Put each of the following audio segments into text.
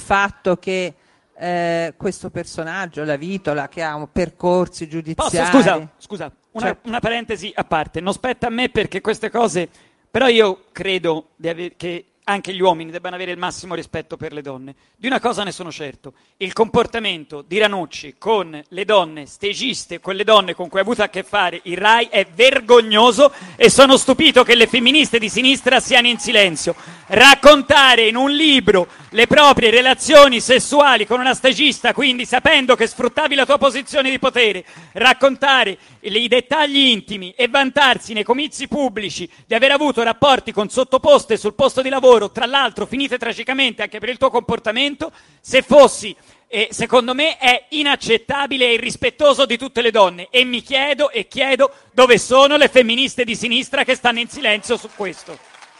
fatto che questo personaggio, la Vitola, che ha percorsi giudiziari... Scusa, Certo. una parentesi a parte. Non spetta a me perché queste cose... Però io credo che anche gli uomini debbano avere il massimo rispetto per le donne. Di una cosa ne sono certo: il comportamento di Ranucci con le donne stagiste, quelle donne con cui ha avuto a che fare il Rai, è vergognoso, e sono stupito che le femministe di sinistra siano in silenzio. Raccontare in un libro le proprie relazioni sessuali con una stagista, quindi sapendo che sfruttavi la tua posizione di potere, raccontare i dettagli intimi e vantarsi nei comizi pubblici di aver avuto rapporti con sottoposte sul posto di lavoro, tra l'altro finite tragicamente anche per il tuo comportamento, se fossi, secondo me è inaccettabile e irrispettoso di tutte le donne, e mi chiedo dove sono le femministe di sinistra che stanno in silenzio su questo.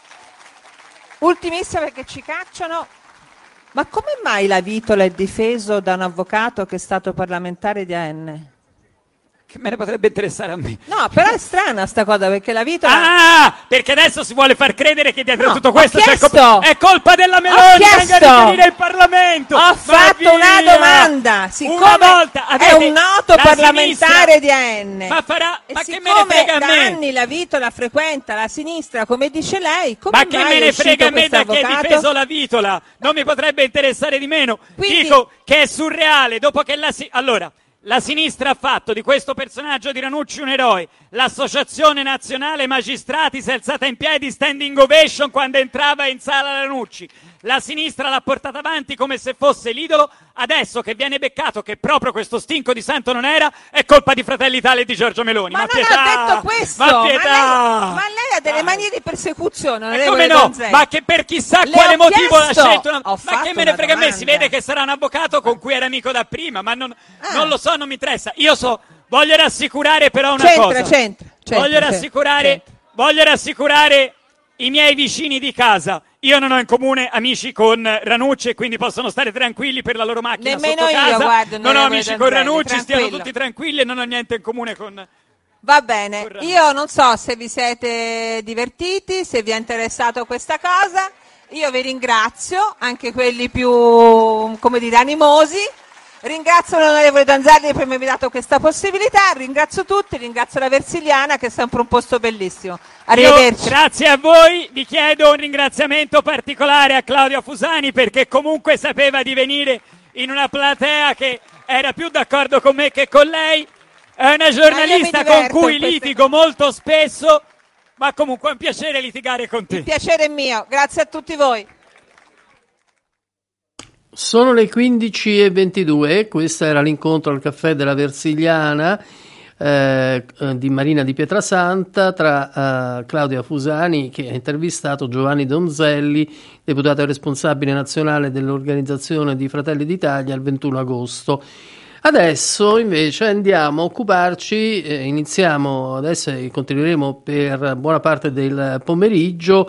Ultimissima, perché ci cacciano. Ma come mai la Vitola è difeso da un avvocato che è stato parlamentare di AN? Che me ne potrebbe interessare a me? No, però è strana sta cosa, perché la Vitola... Ah, perché adesso si vuole far credere che dietro tutto questo c'è è colpa della Ho Meloni, chiesto! venga a riferire il Parlamento. Ho fatto una domanda, siccome Una volta è un noto la parlamentare di AN, Ma e che me ne frega a da me? anni la Vitola frequenta la sinistra, come dice lei, come Ma che mai me è ne uscito frega a me questo da chi è avvocato? difeso la Vitola? Non mi potrebbe interessare di meno. Quindi- Dico che è surreale, dopo che allora, la sinistra ha fatto di questo personaggio di Ranucci un eroe. L'Associazione Nazionale Magistrati si è alzata in piedi, standing ovation, quando entrava in sala Ranucci. La sinistra l'ha portata avanti come se fosse l'idolo. Adesso che viene beccato che proprio questo stinco di santo non era, è colpa di Fratelli Italia e di Giorgio Meloni. Ma non pietà! ha detto questo! Ma pietà! Ma lei ha delle manie di persecuzione, E onorevole come no? Donzelli. Ma che per chissà Le quale ho motivo l'ha chiesto! scelto Ho ma fatto che me ne una frega a me? domanda. Si vede che sarà un avvocato con cui era amico da prima, ma non lo so, non mi interessa. Voglio rassicurare però una cosa. Voglio rassicurare i miei vicini di casa. Io non ho in comune amici con Ranucci e quindi possono stare tranquilli per la loro macchina Nemmeno sotto casa. io, guarda, non ho onorevole amici con Donzelli, Ranucci, stiano tranquillo. tutti tranquilli, e non ho niente in comune con... Va bene, io non so se vi siete divertiti, se vi è interessato questa cosa. Io vi ringrazio, anche quelli più, come dire, animosi. Ringrazio l'onorevole Donzelli per avermi dato questa possibilità, ringrazio tutti, ringrazio la Versiliana, che è sempre un posto bellissimo. Arrivederci. Grazie a voi, vi chiedo un ringraziamento particolare a Claudia Fusani, perché comunque sapeva di venire in una platea che era più d'accordo con me che con lei. È una giornalista con cui litigo molto spesso, ma comunque è un piacere litigare con te. Il piacere è mio, grazie a tutti voi. Sono le 15:22, questo era l'incontro al caffè della Versiliana di Marina di Pietrasanta tra Claudia Fusani, che ha intervistato Giovanni Donzelli, deputato responsabile nazionale dell'organizzazione di Fratelli d'Italia, il 21 agosto. Adesso invece andiamo a occuparci, iniziamo adesso e continueremo per buona parte del pomeriggio,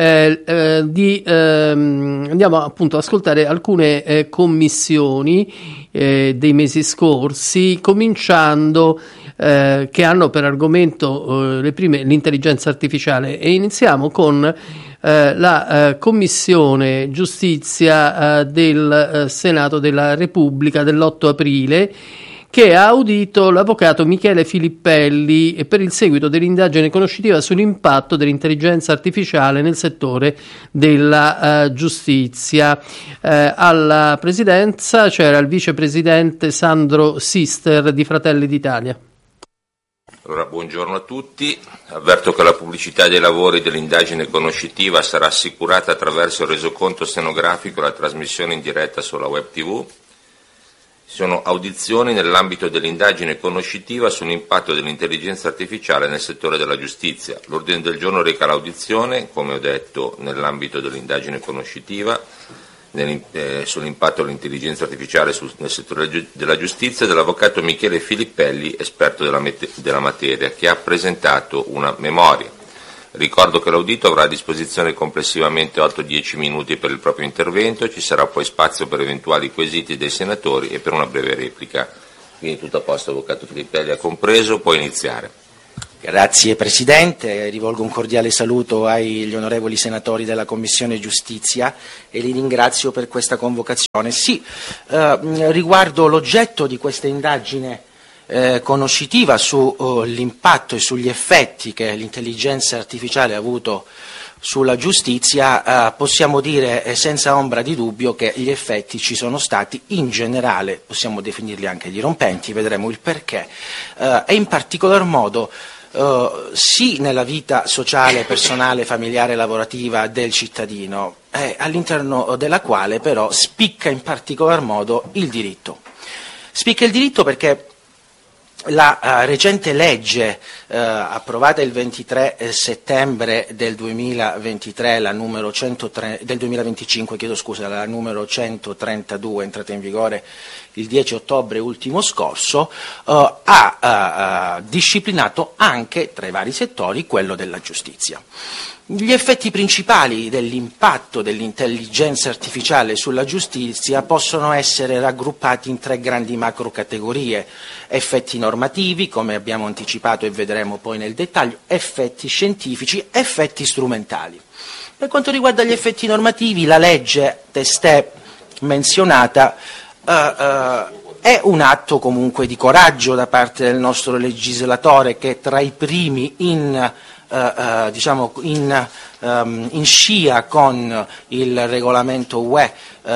andiamo appunto ad ascoltare alcune commissioni dei mesi scorsi, cominciando che hanno per argomento l'intelligenza artificiale, e iniziamo con la Commissione Giustizia del Senato della Repubblica dell'8 aprile, che ha audito l'avvocato Michele Filippelli per il seguito dell'indagine conoscitiva sull'impatto dell'intelligenza artificiale nel settore della giustizia. Alla presidenza c'era il vicepresidente Sandro Sister di Fratelli d'Italia. Allora, buongiorno a tutti. Avverto che la pubblicità dei lavori dell'indagine conoscitiva sarà assicurata attraverso il resoconto stenografico e la trasmissione in diretta sulla web TV. Sono audizioni nell'ambito dell'indagine conoscitiva sull'impatto dell'intelligenza artificiale nel settore della giustizia. L'ordine del giorno reca l'audizione, come ho detto, nell'ambito dell'indagine conoscitiva sull'impatto dell'intelligenza artificiale nel settore della giustizia, dell'avvocato Michele Filippelli, esperto della materia, che ha presentato una memoria. Ricordo che l'audito avrà a disposizione complessivamente 8-10 minuti per il proprio intervento, ci sarà poi spazio per eventuali quesiti dei senatori e per una breve replica. Quindi tutto a posto, avvocato Filippelli ha compreso, può iniziare. Grazie Presidente, rivolgo un cordiale saluto agli onorevoli senatori della Commissione Giustizia e li ringrazio per questa convocazione. Sì, riguardo l'oggetto di questa indagine conoscitiva sull'impatto e sugli effetti che l'intelligenza artificiale ha avuto sulla giustizia, possiamo dire senza ombra di dubbio che gli effetti ci sono stati in generale, possiamo definirli anche dirompenti, vedremo il perché, e in particolar modo sì nella vita sociale, personale, familiare e lavorativa del cittadino, all'interno della quale però spicca in particolar modo il diritto. Spicca il diritto perché la recente legge approvata il 23 settembre del 2023, la numero 2025, chiedo scusa, la numero 132, entrata in vigore il 10 ottobre ultimo scorso, ha disciplinato anche tra i vari settori quello della giustizia. Gli effetti principali dell'impatto dell'intelligenza artificiale sulla giustizia possono essere raggruppati in 3 grandi macro categorie: effetti normativi, come abbiamo anticipato e vedremo poi nel dettaglio, effetti scientifici, effetti strumentali. Per quanto riguarda gli effetti normativi, la legge testé menzionata è un atto comunque di coraggio da parte del nostro legislatore, che tra i primi in scia con il regolamento UE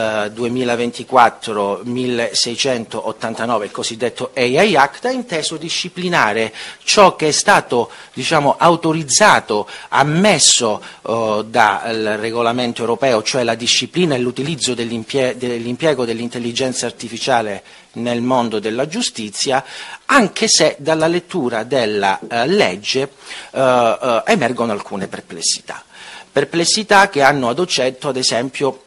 2024-1689, il cosiddetto AI Act, ha inteso disciplinare ciò che è stato autorizzato, ammesso dal regolamento europeo, cioè la disciplina e l'utilizzo dell'impiego dell'intelligenza artificiale nel mondo della giustizia, anche se dalla lettura della legge emergono alcune perplessità che hanno ad oggetto, ad esempio,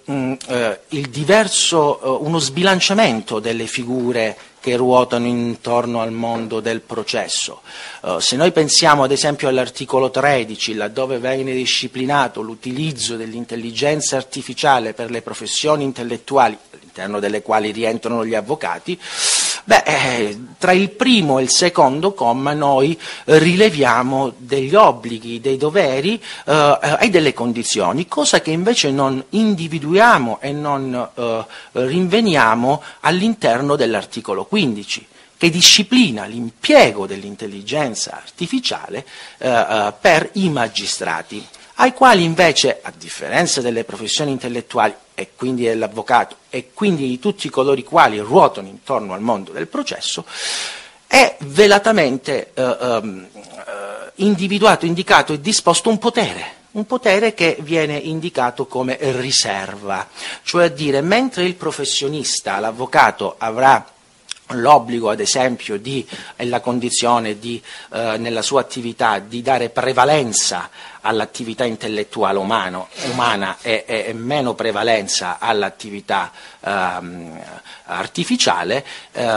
uno sbilanciamento delle figure che ruotano intorno al mondo del processo. Se noi pensiamo ad esempio all'articolo 13, laddove viene disciplinato l'utilizzo dell'intelligenza artificiale per le professioni intellettuali, all'interno delle quali rientrano gli avvocati, tra il primo e il secondo comma noi rileviamo degli obblighi, dei doveri e delle condizioni, cosa che invece non individuiamo e non rinveniamo all'interno dell'articolo 15, che disciplina l'impiego dell'intelligenza artificiale per i magistrati, ai quali invece, a differenza delle professioni intellettuali e quindi dell'avvocato e quindi di tutti coloro i quali ruotano intorno al mondo del processo, è velatamente individuato, indicato e disposto un potere che viene indicato come riserva, cioè a dire, mentre il professionista, l'avvocato, avrà l'obbligo, ad esempio, e la condizione nella sua attività di dare prevalenza all'attività intellettuale umana e meno prevalenza all'attività artificiale,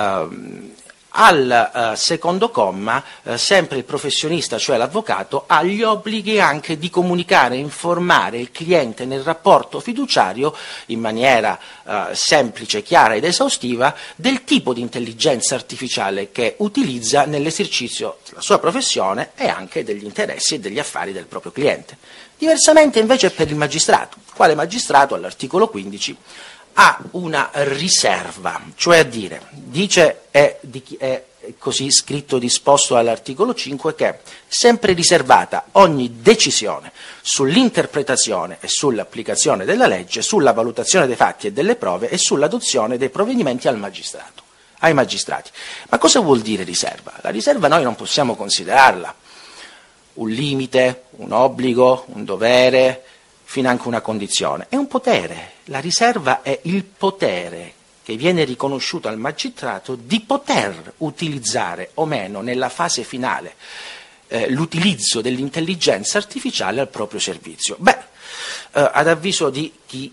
al secondo comma, sempre il professionista, cioè l'avvocato, ha gli obblighi anche di comunicare e informare il cliente nel rapporto fiduciario in maniera semplice, chiara ed esaustiva del tipo di intelligenza artificiale che utilizza nell'esercizio della sua professione e anche degli interessi e degli affari del proprio cliente. Diversamente invece per il magistrato, quale magistrato all'articolo 15 ha una riserva, cioè a dire, è così scritto, disposto all'articolo 5, che è sempre riservata ogni decisione sull'interpretazione e sull'applicazione della legge, sulla valutazione dei fatti e delle prove e sull'adozione dei provvedimenti ai magistrati. Ma cosa vuol dire riserva? La riserva noi non possiamo considerarla un limite, un obbligo, un dovere, finanche una condizione. È un potere. La riserva è il potere che viene riconosciuto al magistrato di poter utilizzare o meno nella fase finale l'utilizzo dell'intelligenza artificiale al proprio servizio. Ad avviso di chi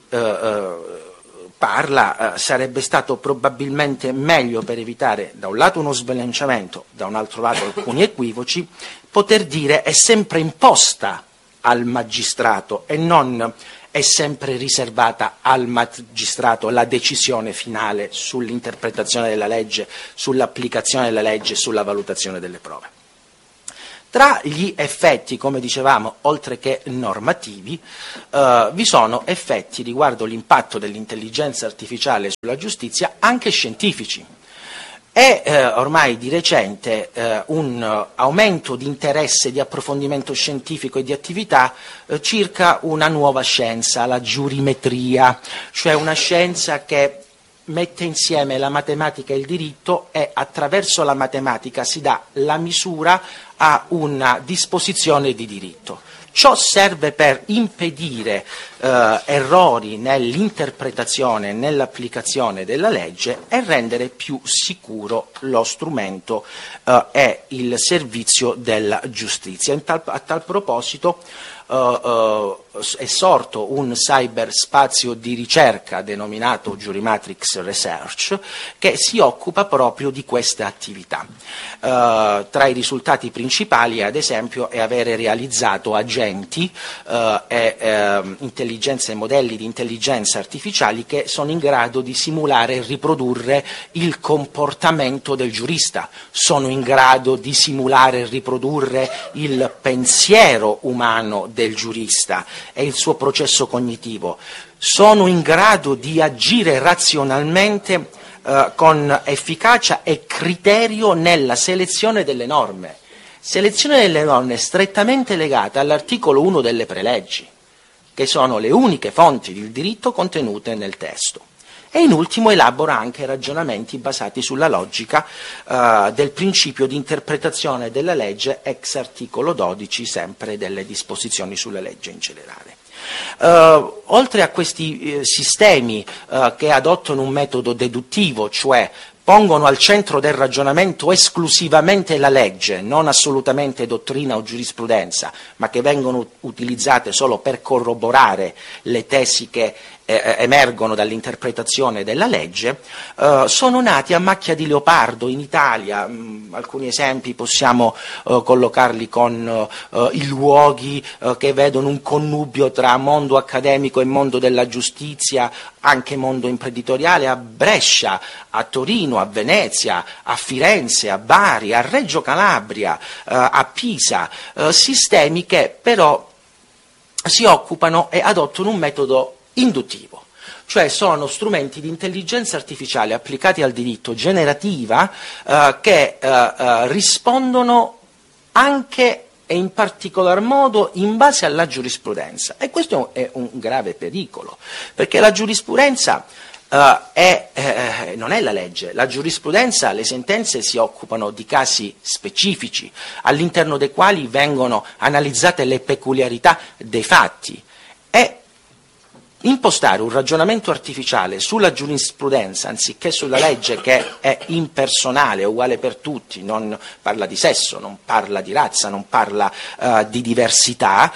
parla, sarebbe stato probabilmente meglio, per evitare da un lato uno sbilanciamento, da un altro lato alcuni equivoci, poter dire è sempre imposta al magistrato e non è sempre riservata al magistrato la decisione finale sull'interpretazione della legge, sull'applicazione della legge, sulla valutazione delle prove. Tra gli effetti, come dicevamo, oltre che normativi, vi sono effetti riguardo l'impatto dell'intelligenza artificiale sulla giustizia anche scientifici. È ormai di recente un aumento di interesse, di approfondimento scientifico e di attività circa una nuova scienza, la giurimetria, cioè una scienza che mette insieme la matematica e il diritto e attraverso la matematica si dà la misura a una disposizione di diritto. Ciò serve per impedire errori nell'interpretazione e nell'applicazione della legge e rendere più sicuro lo strumento e il servizio della giustizia. A tal proposito è sorto un cyberspazio di ricerca denominato Jurimatrix Research che si occupa proprio di queste attività. Tra i risultati principali, ad esempio, è avere realizzato agenti e modelli di intelligenza artificiali che sono in grado di simulare e riprodurre il comportamento del giurista, sono in grado di simulare e riprodurre il pensiero umano del giurista e il suo processo cognitivo, sono in grado di agire razionalmente con efficacia e criterio nella selezione delle norme. Selezione delle norme strettamente legata all'articolo 1 delle preleggi, che sono le uniche fonti del diritto contenute nel testo. E in ultimo elabora anche ragionamenti basati sulla logica del principio di interpretazione della legge ex articolo 12, sempre delle disposizioni sulla legge in generale. Oltre a questi sistemi che adottano un metodo deduttivo, cioè pongono al centro del ragionamento esclusivamente la legge, non assolutamente dottrina o giurisprudenza, ma che vengono utilizzate solo per corroborare le tesi che emergono dall'interpretazione della legge, sono nati a macchia di leopardo in Italia. Alcuni esempi possiamo collocarli con i luoghi che vedono un connubio tra mondo accademico e mondo della giustizia, anche mondo imprenditoriale, a Brescia, a Torino, a Venezia, a Firenze, a Bari, a Reggio Calabria, a Pisa, sistemi che però si occupano e adottano un metodo induttivo, cioè sono strumenti di intelligenza artificiale applicati al diritto generativa che rispondono anche e in particolar modo in base alla giurisprudenza, e questo è un grave pericolo, perché la giurisprudenza non è la legge. La giurisprudenza, le sentenze si occupano di casi specifici all'interno dei quali vengono analizzate le peculiarità dei fatti, e impostare un ragionamento artificiale sulla giurisprudenza anziché sulla legge, che è impersonale, uguale per tutti, non parla di sesso, non parla di razza, non parla di diversità,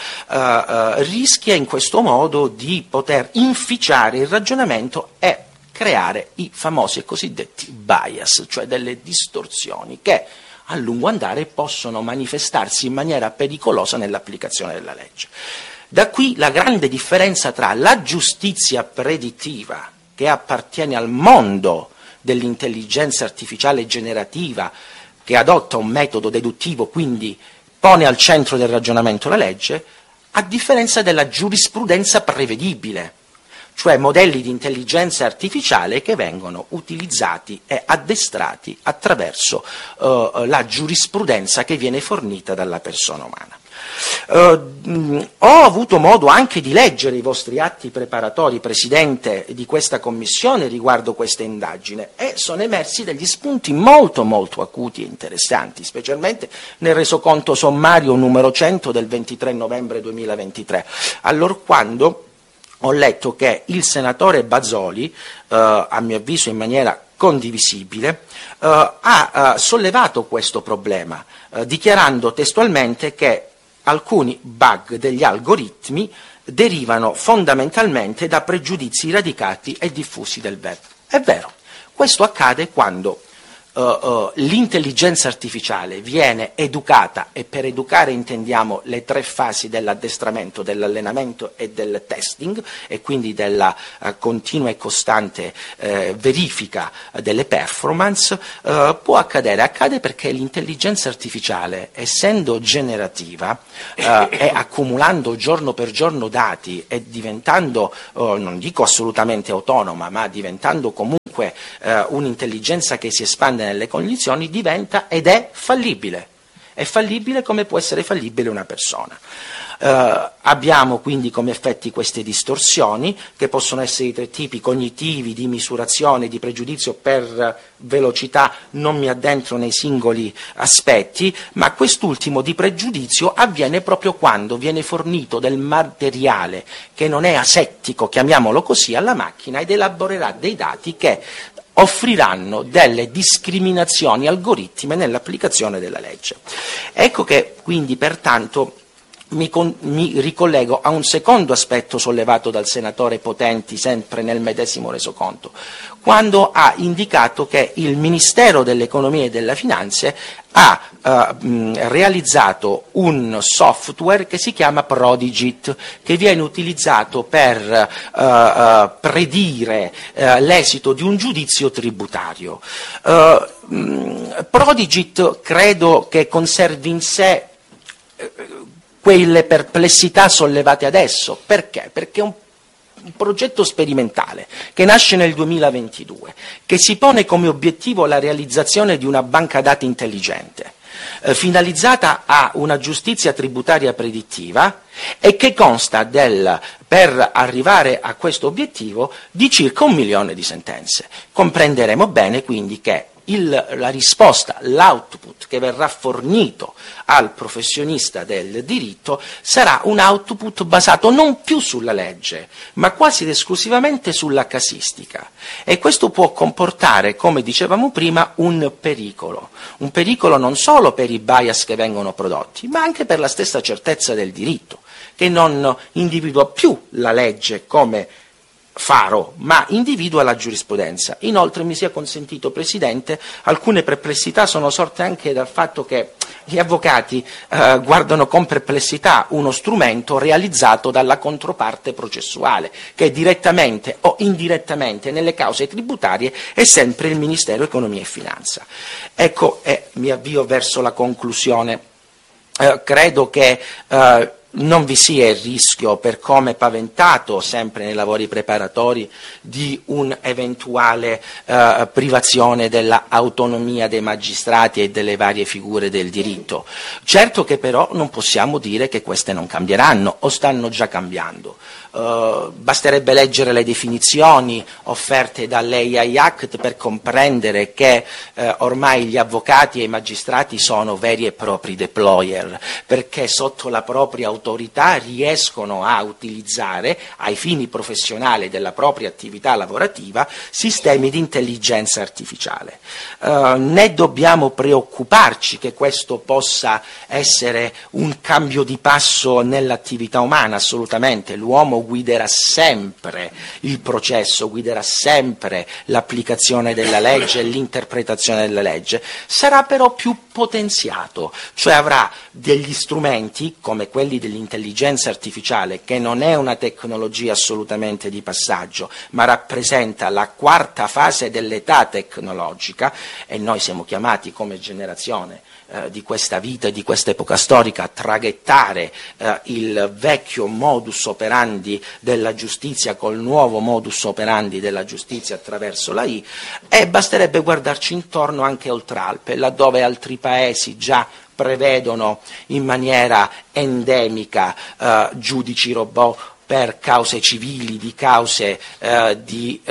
rischia in questo modo di poter inficiare il ragionamento e creare i famosi e cosiddetti bias, cioè delle distorsioni che a lungo andare possono manifestarsi in maniera pericolosa nell'applicazione della legge. Da qui la grande differenza tra la giustizia predittiva, che appartiene al mondo dell'intelligenza artificiale generativa, che adotta un metodo deduttivo, quindi pone al centro del ragionamento la legge, a differenza della giurisprudenza prevedibile, cioè modelli di intelligenza artificiale che vengono utilizzati e addestrati attraverso la giurisprudenza che viene fornita dalla persona umana. Ho avuto modo anche di leggere i vostri atti preparatori, Presidente, di questa Commissione riguardo questa indagine, e sono emersi degli spunti molto molto acuti e interessanti, specialmente nel resoconto sommario numero 100 del 23 novembre 2023, allorquando ho letto che il senatore Bazoli, a mio avviso in maniera condivisibile, ha sollevato questo problema, dichiarando testualmente che alcuni bug degli algoritmi derivano fondamentalmente da pregiudizi radicati e diffusi del web. È vero, questo accade quando l'intelligenza artificiale viene educata, e per educare intendiamo le 3 fasi dell'addestramento, dell'allenamento e del testing, e quindi della continua e costante verifica delle performance, può accade perché l'intelligenza artificiale, essendo generativa e accumulando giorno per giorno dati e diventando, non dico assolutamente autonoma, ma diventando comunque un'intelligenza che si espande nelle cognizioni, diventa ed è fallibile. È fallibile come può essere fallibile una persona. Abbiamo quindi come effetti queste distorsioni, che possono essere di 3 tipi: cognitivi, di misurazione, di pregiudizio. Per velocità non mi addentro nei singoli aspetti, ma quest'ultimo di pregiudizio avviene proprio quando viene fornito del materiale che non è asettico, chiamiamolo così, alla macchina, ed elaborerà dei dati che offriranno delle discriminazioni algoritmiche nell'applicazione della legge. Ecco che quindi pertanto mi ricollego a un secondo aspetto sollevato dal senatore Potenti, sempre nel medesimo resoconto, quando ha indicato che il Ministero dell'Economia e delle Finanze ha realizzato un software che si chiama Prodigit, che viene utilizzato per predire l'esito di un giudizio tributario. Prodigit credo che conservi in sé quelle perplessità sollevate adesso. Perché? Perché è un progetto sperimentale che nasce nel 2022, che si pone come obiettivo la realizzazione di una banca dati intelligente, finalizzata a una giustizia tributaria predittiva, e che consta per arrivare a questo obiettivo di circa 1 milione di sentenze. Comprenderemo bene quindi che la risposta, l'output che verrà fornito al professionista del diritto sarà un output basato non più sulla legge, ma quasi ed esclusivamente sulla casistica. E questo può comportare, come dicevamo prima, un pericolo non solo per i bias che vengono prodotti, ma anche per la stessa certezza del diritto, che non individua più la legge come faro, ma individua la giurisprudenza. Inoltre mi sia consentito, Presidente, alcune perplessità sono sorte anche dal fatto che gli avvocati guardano con perplessità uno strumento realizzato dalla controparte processuale, che direttamente o indirettamente nelle cause tributarie è sempre il Ministero Economia e Finanza. Ecco, mi avvio verso la conclusione. Credo che non vi sia il rischio, per come paventato sempre nei lavori preparatori, di un'eventuale privazione dell'autonomia dei magistrati e delle varie figure del diritto. Certo che però non possiamo dire che queste non cambieranno o stanno già cambiando. Basterebbe leggere le definizioni offerte dall'AI Act per comprendere che ormai gli avvocati e i magistrati sono veri e propri deployer, perché sotto la propria autorità riescono a utilizzare ai fini professionali della propria attività lavorativa sistemi di intelligenza artificiale. Né dobbiamo preoccuparci che questo possa essere un cambio di passo nell'attività umana, assolutamente. L'uomo guiderà sempre il processo, guiderà sempre l'applicazione della legge e l'interpretazione della legge, sarà però più potenziato, cioè avrà degli strumenti come quelli dell'intelligenza artificiale, che non è una tecnologia assolutamente di passaggio, ma rappresenta la 4ª fase dell'età tecnologica, e noi siamo chiamati come generazione di questa vita e di questa epoca storica a traghettare il vecchio modus operandi della giustizia col nuovo modus operandi della giustizia attraverso la I, e basterebbe guardarci intorno anche oltre Alpe, laddove altri paesi già prevedono in maniera endemica giudici robot per cause civili, di cause di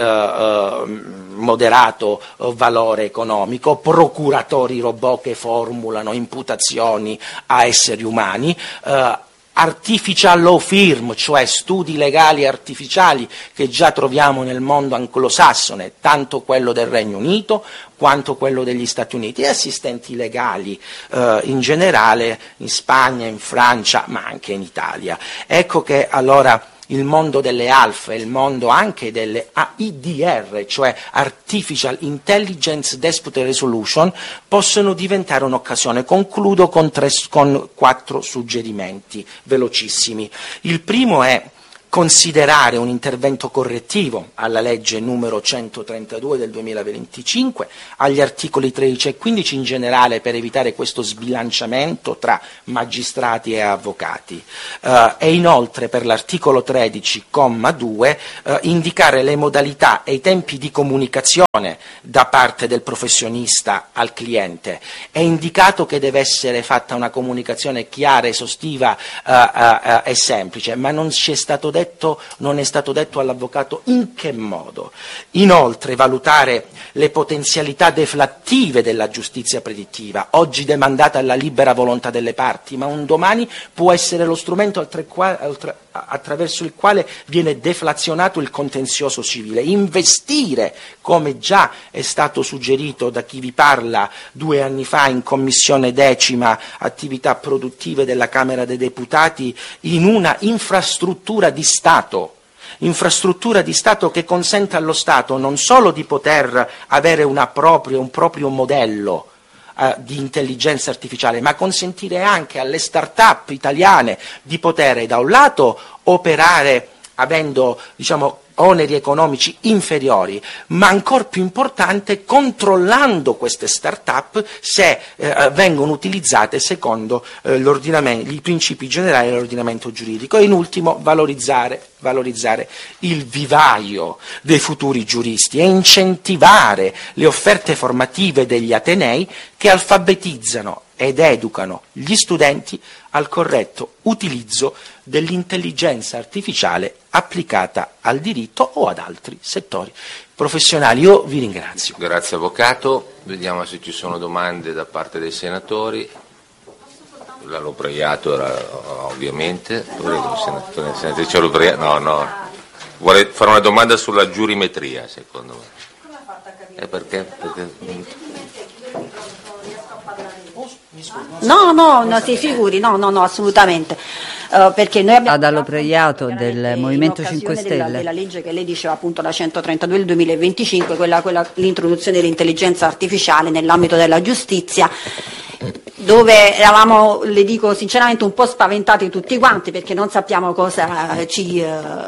moderato valore economico, procuratori robot che formulano imputazioni a esseri umani, artificial law firm, cioè studi legali artificiali che già troviamo nel mondo anglosassone, tanto quello del Regno Unito quanto quello degli Stati Uniti, e assistenti legali in generale in Spagna, in Francia, ma anche in Italia. Ecco che allora il mondo delle ALF e il mondo anche delle AIDR, cioè Artificial Intelligence Dispute Resolution, possono diventare un'occasione. Concludo con 4 suggerimenti velocissimi. Il primo è considerare un intervento correttivo alla legge numero 132 del 2025, agli articoli 13 e 15 in generale, per evitare questo sbilanciamento tra magistrati e avvocati, e inoltre per l'articolo 13,2 indicare le modalità e i tempi di comunicazione da parte del professionista al cliente. È indicato che deve essere fatta una comunicazione chiara, esaustiva e semplice, ma non è stato detto all'avvocato in che modo. Inoltre valutare le potenzialità deflattive della giustizia predittiva, oggi demandata alla libera volontà delle parti, ma un domani può essere lo strumento attraverso il quale viene deflazionato il contenzioso civile. Investire, come già è stato suggerito da chi vi parla 2 anni fa in Commissione 10ª attività produttive della Camera dei Deputati, in una infrastruttura di Stato che consente allo Stato non solo di poter avere un proprio modello di intelligenza artificiale, ma consentire anche alle start-up italiane di poter da un lato operare avendo, oneri economici inferiori, ma ancor più importante controllando queste start-up se vengono utilizzate secondo i principi generali dell'ordinamento giuridico. E in ultimo valorizzare il vivaio dei futuri giuristi e incentivare le offerte formative degli atenei che alfabetizzano ed educano gli studenti al corretto utilizzo dell'intelligenza artificiale applicata al diritto o ad altri settori professionali. Io vi ringrazio. Grazie Avvocato, vediamo se ci sono domande da parte dei senatori. La Lopreiato ovviamente. Prego, senatrice Lopreiato. No. Vuole fare una domanda sulla giurimetria, secondo me. Come ha fatto a capire? Perché... No, si figuri, no, assolutamente. Perché noi abbiamo dallo Preiato del Movimento 5 Stelle della legge che lei diceva, appunto la 132 del 2025, quella l'introduzione dell'intelligenza artificiale nell'ambito della giustizia, dove eravamo, le dico sinceramente, un po' spaventati tutti quanti, perché non sappiamo cosa ci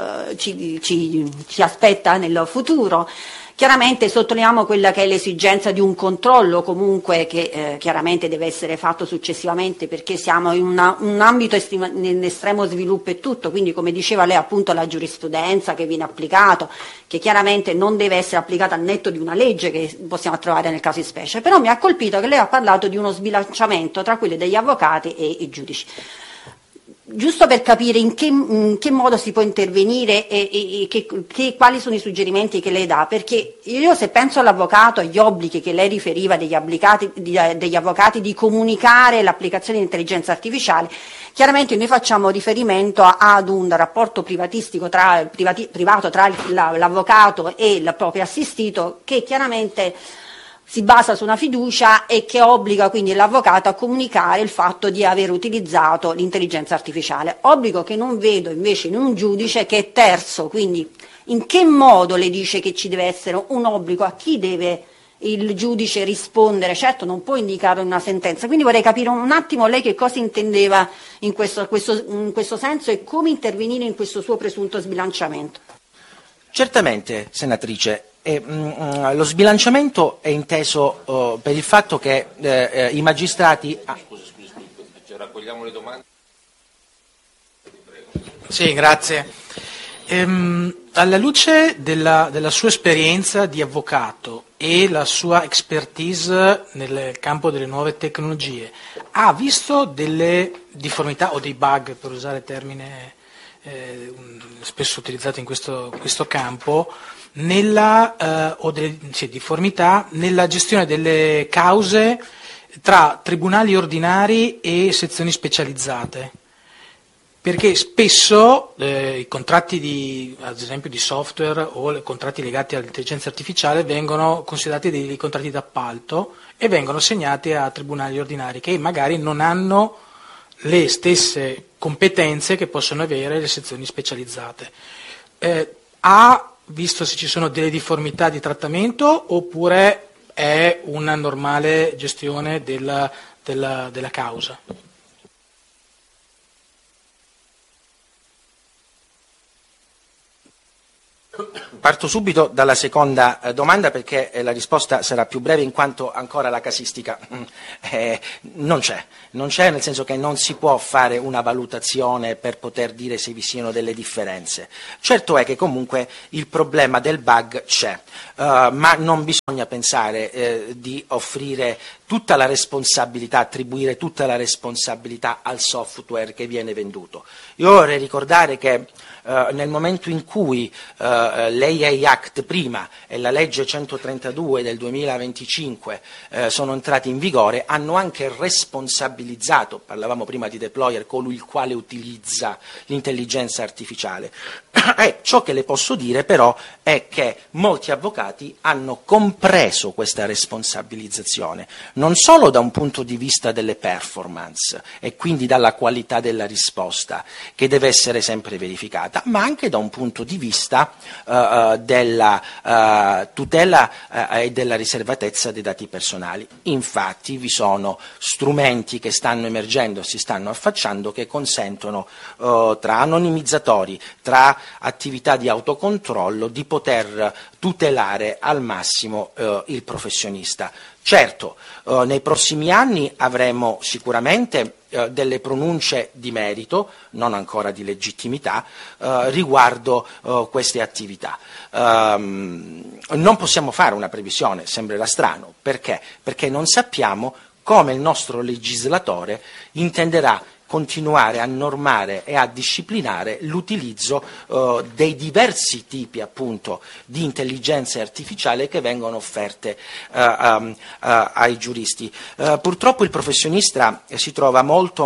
aspetta nel futuro. Chiaramente sottolineiamo quella che è l'esigenza di un controllo comunque che chiaramente deve essere fatto successivamente, perché siamo in un ambito in estremo sviluppo e tutto, quindi come diceva lei appunto la giurisprudenza che viene applicato, che chiaramente non deve essere applicata al netto di una legge che possiamo trovare nel caso di specie. Però mi ha colpito che lei ha parlato di uno sbilanciamento tra quelli degli avvocati e i giudici. Giusto per capire in che modo si può intervenire e quali sono i suggerimenti che lei dà, perché io, se penso all'avvocato, agli obblighi che lei riferiva degli avvocati di comunicare l'applicazione di intelligenza artificiale, chiaramente noi facciamo riferimento ad un rapporto privatistico privato tra l'avvocato e il proprio assistito, che chiaramente si basa su una fiducia e che obbliga quindi l'avvocato a comunicare il fatto di aver utilizzato l'intelligenza artificiale. Obbligo che non vedo invece in un giudice, che è terzo. Quindi in che modo le dice che ci deve essere un obbligo? A chi deve il giudice rispondere? Certo, non può indicarlo in una sentenza. Quindi vorrei capire un attimo lei che cosa intendeva in questo senso e come intervenire in questo suo presunto sbilanciamento. Certamente, senatrice. Lo sbilanciamento è inteso per il fatto che i magistrati... Scusi, raccogliamo le domande. Sì, grazie. Alla luce della sua esperienza di avvocato e la sua expertise nel campo delle nuove tecnologie, ha visto delle difformità o dei bug, per usare il termine spesso utilizzato in questo campo, o delle difformità nella gestione delle cause tra tribunali ordinari e sezioni specializzate? Perché spesso i contratti ad esempio di software o i contratti legati all'intelligenza artificiale vengono considerati dei contratti d'appalto e vengono assegnati a tribunali ordinari che magari non hanno le stesse competenze che possono avere le sezioni specializzate. Ha visto se ci sono delle difformità di trattamento oppure è una normale gestione della causa? Parto subito dalla seconda domanda perché la risposta sarà più breve in quanto ancora la casistica non c'è, nel senso che non si può fare una valutazione per poter dire se vi siano delle differenze. Certo è che comunque il problema del bug c'è, ma non bisogna pensare di offrire tutta la responsabilità, attribuire tutta la responsabilità al software che viene venduto. Io vorrei ricordare che nel momento in cui l'AI Act prima e la legge 132 del 2025 sono entrati in vigore, hanno anche responsabilizzato, parlavamo prima di deployer, colui il quale utilizza l'intelligenza artificiale. Ciò che le posso dire però è che molti avvocati hanno compreso questa responsabilizzazione, non solo da un punto di vista delle performance e quindi dalla qualità della risposta, che deve essere sempre verificata, ma anche da un punto di vista della tutela e della riservatezza dei dati personali. Infatti vi sono strumenti che stanno emergendo, si stanno affacciando, che consentono tra anonimizzatori, tra attività di autocontrollo, di poter tutelare al massimo il professionista. Certo, nei prossimi anni avremo sicuramente delle pronunce di merito, non ancora di legittimità, riguardo queste attività. Non possiamo fare una previsione, sembrerà strano, perché? Perché non sappiamo come il nostro legislatore intenderà continuare a normare e a disciplinare l'utilizzo dei diversi tipi appunto di intelligenze artificiali che vengono offerte ai giuristi. Purtroppo il professionista si trova molto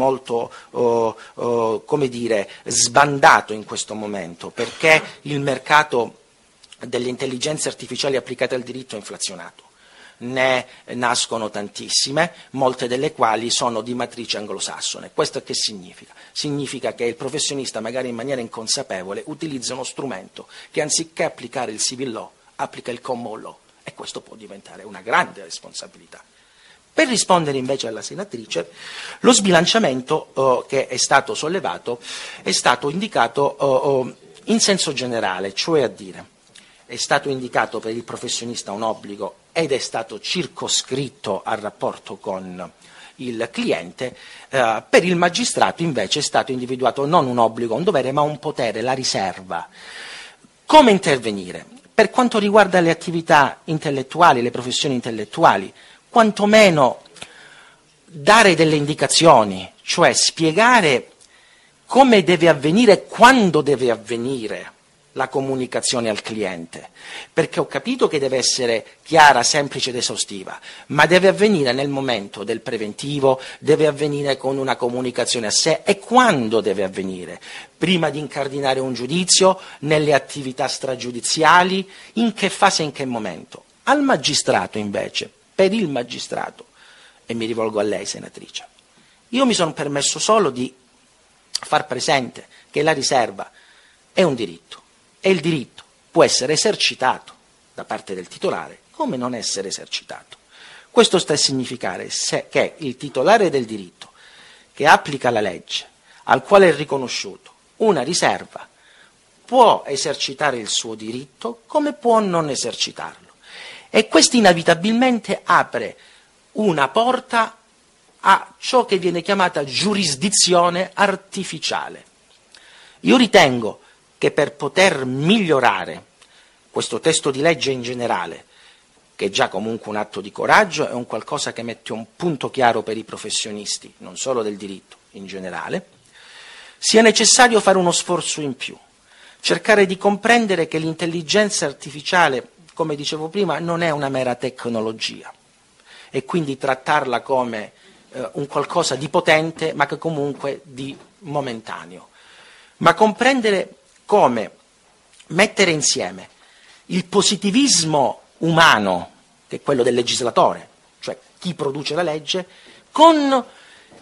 come dire, sbandato in questo momento, perché il mercato delle intelligenze artificiali applicate al diritto è inflazionato. Ne nascono tantissime, molte delle quali sono di matrice anglosassone. Questo che significa? Significa che il professionista, magari in maniera inconsapevole, utilizza uno strumento che anziché applicare il civil law, applica il common law, e questo può diventare una grande responsabilità. Per rispondere invece alla senatrice, lo sbilanciamento che è stato sollevato è stato indicato in senso generale, cioè a dire, è stato indicato per il professionista un obbligo ed è stato circoscritto al rapporto con il cliente, per il magistrato invece è stato individuato non un obbligo, un dovere, ma un potere, la riserva. Come intervenire? Per quanto riguarda le attività intellettuali, le professioni intellettuali, quantomeno dare delle indicazioni, cioè spiegare come deve avvenire, quando deve avvenire la comunicazione al cliente, perché ho capito che deve essere chiara, semplice ed esaustiva, ma deve avvenire nel momento del preventivo, deve avvenire con una comunicazione a sé. E quando deve avvenire? Prima di incardinare un giudizio, nelle attività stragiudiziali, in che fase, in che momento? Al magistrato invece, per il magistrato, e mi rivolgo a lei senatrice, io mi sono permesso solo di far presente che la riserva è un diritto. E il diritto può essere esercitato da parte del titolare come non essere esercitato. Questo sta a significare che il titolare del diritto che applica la legge, al quale è riconosciuto una riserva, può esercitare il suo diritto come può non esercitarlo. E questo inevitabilmente apre una porta a ciò che viene chiamata giurisdizione artificiale. Io ritengo che per poter migliorare questo testo di legge in generale, che è già comunque un atto di coraggio, è un qualcosa che mette un punto chiaro per i professionisti, non solo del diritto in generale, sia necessario fare uno sforzo in più, cercare di comprendere che l'intelligenza artificiale, come dicevo prima, non è una mera tecnologia, e quindi trattarla come un qualcosa di potente, ma che comunque di momentaneo, ma comprendere come mettere insieme il positivismo umano, che è quello del legislatore, cioè chi produce la legge, con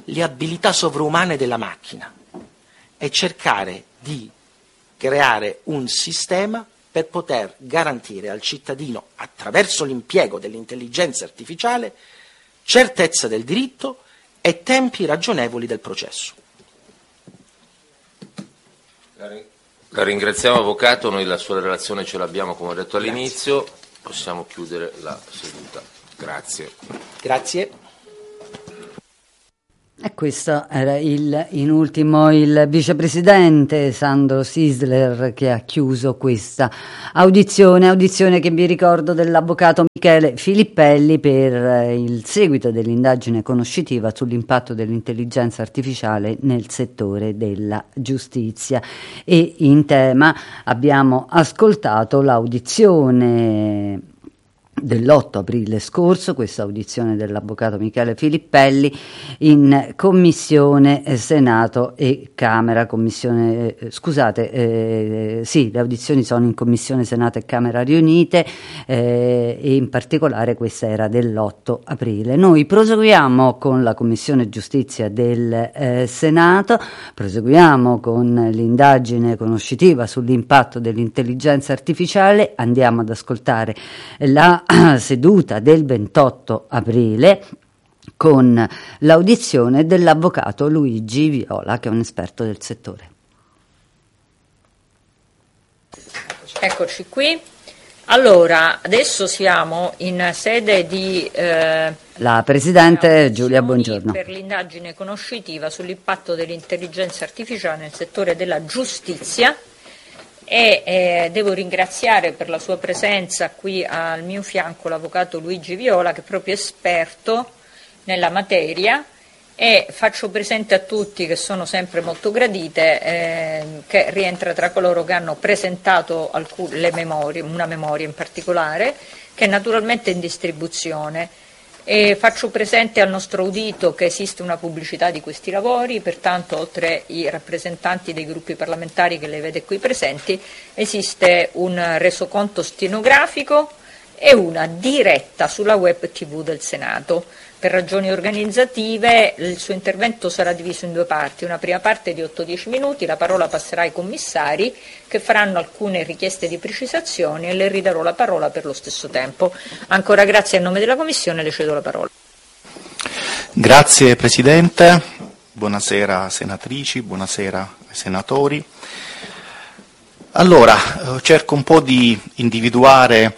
le abilità sovraumane della macchina e cercare di creare un sistema per poter garantire al cittadino, attraverso l'impiego dell'intelligenza artificiale, certezza del diritto e tempi ragionevoli del processo. La ringraziamo, Avvocato, noi la sua relazione ce l'abbiamo, come ho detto all'inizio, possiamo chiudere la seduta. Grazie. Grazie. E questo era in ultimo il vicepresidente Sandro Sisler che ha chiuso questa audizione che vi ricordo dell'avvocato Michele Filippelli per il seguito dell'indagine conoscitiva sull'impatto dell'intelligenza artificiale nel settore della giustizia. E in tema abbiamo ascoltato l'audizione dell'8 aprile scorso, questa audizione dell'avvocato Michele Filippelli in Commissione Senato e Camera. Le audizioni sono in Commissione Senato e Camera riunite e in particolare questa era dell'8 aprile. Noi proseguiamo con la Commissione Giustizia del Senato, proseguiamo con l'indagine conoscitiva sull'impatto dell'intelligenza artificiale, andiamo ad ascoltare la seduta del 28 aprile con l'audizione dell'avvocato Luigi Viola, che è un esperto del settore. Eccoci qui. Allora, adesso siamo in sede di la Presidente Giulia Bongiorno. Per l'indagine conoscitiva sull'impatto dell'intelligenza artificiale nel settore della giustizia. E devo ringraziare per la sua presenza qui al mio fianco l'avvocato Luigi Viola, che è proprio esperto nella materia, e faccio presente a tutti, che sono sempre molto gradite, che rientra tra coloro che hanno presentato le memorie, una memoria in particolare, che è naturalmente in distribuzione. E faccio presente al nostro udito che esiste una pubblicità di questi lavori, pertanto oltre ai rappresentanti dei gruppi parlamentari che le vede qui presenti, esiste un resoconto stenografico e una diretta sulla web TV del Senato. Per ragioni organizzative il suo intervento sarà diviso in due parti, una prima parte di 8-10 minuti, la parola passerà ai commissari che faranno alcune richieste di precisazioni e le ridarò la parola per lo stesso tempo. Ancora grazie a nome della Commissione, le cedo la parola. Grazie Presidente, buonasera senatrici, buonasera ai senatori. Allora, cerco un po' di individuare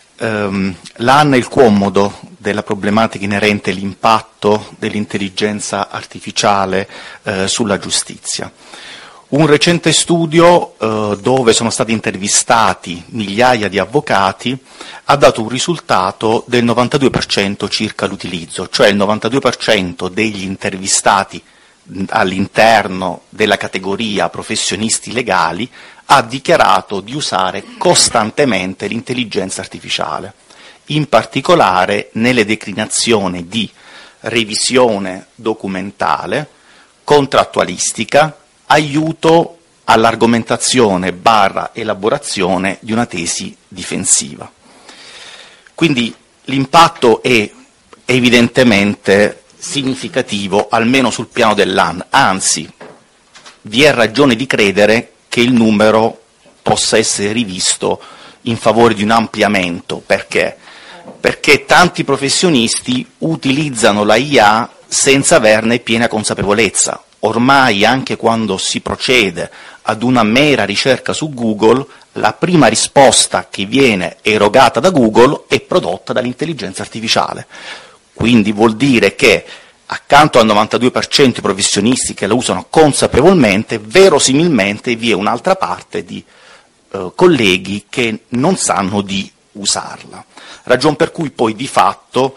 l'anno e il comodo della problematica inerente all'impatto dell'intelligenza artificiale sulla giustizia. Un recente studio dove sono stati intervistati migliaia di avvocati ha dato un risultato del 92% circa l'utilizzo, cioè il 92% degli intervistati all'interno della categoria professionisti legali ha dichiarato di usare costantemente l'intelligenza artificiale, in particolare nelle declinazioni di revisione documentale, contrattualistica, aiuto all'argomentazione / elaborazione di una tesi difensiva. Quindi l'impatto è evidentemente significativo, almeno sul piano dell'AN, anzi vi è ragione di credere che il numero possa essere rivisto in favore di un ampliamento. Perché? Perché tanti professionisti utilizzano la IA senza averne piena consapevolezza. Ormai anche quando si procede ad una mera ricerca su Google, la prima risposta che viene erogata da Google è prodotta dall'intelligenza artificiale. Quindi vuol dire che accanto al 92% di professionisti che la usano consapevolmente, verosimilmente vi è un'altra parte di colleghi che non sanno di usarla. Ragion per cui poi di fatto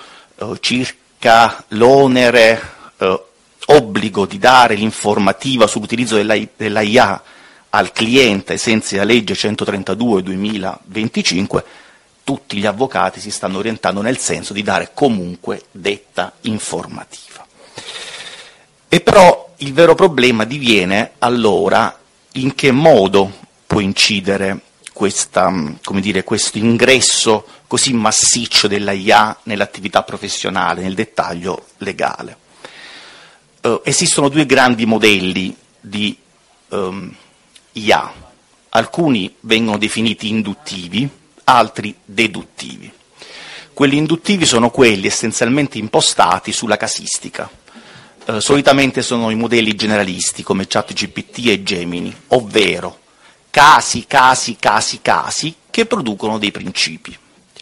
circa l'onere obbligo di dare l'informativa sull'utilizzo della IA al cliente ai sensi della legge 132/2025, tutti gli avvocati si stanno orientando nel senso di dare comunque detta informativa. E però il vero problema diviene allora in che modo può incidere questo ingresso così massiccio della IA nell'attività professionale, nel dettaglio legale. esistono due grandi modelli di IA. Alcuni vengono definiti induttivi, altri deduttivi. Quelli induttivi sono quelli essenzialmente impostati sulla casistica. Solitamente sono i modelli generalisti come ChatGPT e Gemini, ovvero casi che producono dei principi.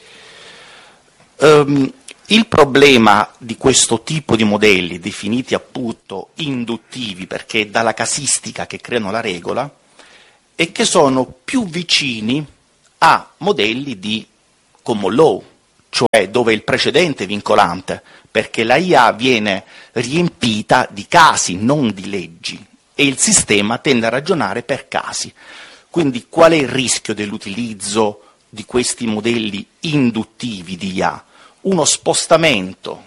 Il problema di questo tipo di modelli, definiti appunto induttivi perché è dalla casistica che creano la regola, è che sono più vicini a modelli di common law, cioè dove il precedente è vincolante, perché la IA viene riempita di casi, non di leggi, e il sistema tende a ragionare per casi. Quindi qual è il rischio dell'utilizzo di questi modelli induttivi di IA? Uno spostamento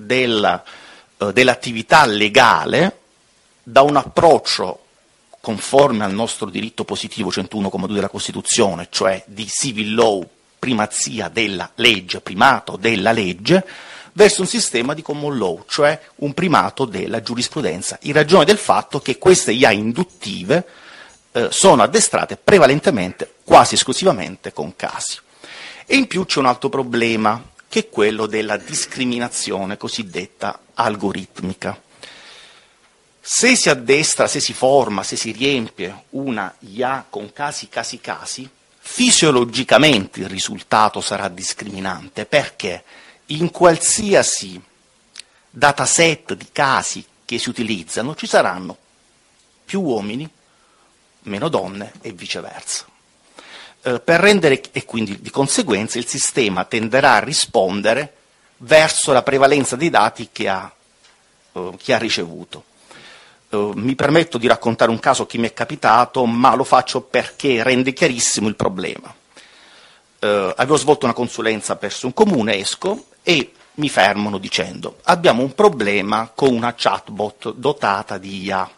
dell'attività legale da un approccio conforme al nostro diritto positivo 101,2 della Costituzione, cioè di civil law, primazia della legge, primato della legge, verso un sistema di common law, cioè un primato della giurisprudenza, in ragione del fatto che queste IA induttive sono addestrate prevalentemente, quasi esclusivamente, con casi. E in più c'è un altro problema, che è quello della discriminazione cosiddetta algoritmica. Se si addestra, se si forma, se si riempie una IA con casi, fisiologicamente il risultato sarà discriminante, perché in qualsiasi dataset di casi che si utilizzano ci saranno più uomini, meno donne e viceversa. Per rendere, e quindi di conseguenza il sistema tenderà a rispondere verso la prevalenza dei dati che ha ricevuto. Mi permetto di raccontare un caso che mi è capitato, ma lo faccio perché rende chiarissimo il problema. Avevo svolto una consulenza presso un comune, esco, e mi fermano dicendo: abbiamo un problema con una chatbot dotata di IA.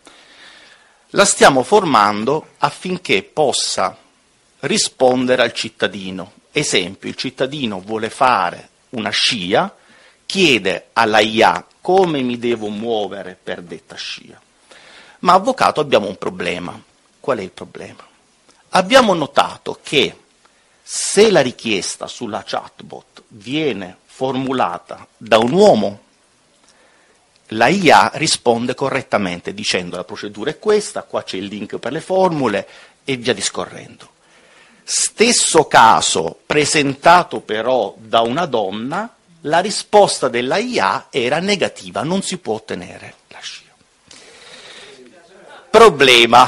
La stiamo formando affinché possa rispondere al cittadino. Esempio, il cittadino vuole fare una scia, chiede alla IA come mi devo muovere per detta scia. Ma avvocato, abbiamo un problema. Qual è il problema? Abbiamo notato che se la richiesta sulla chatbot viene formulata da un uomo, la IA risponde correttamente dicendo: la procedura è questa, qua c'è il link per le formule e via discorrendo. Stesso caso presentato però da una donna, la risposta della IA era negativa, non si può ottenere la scia. Problema.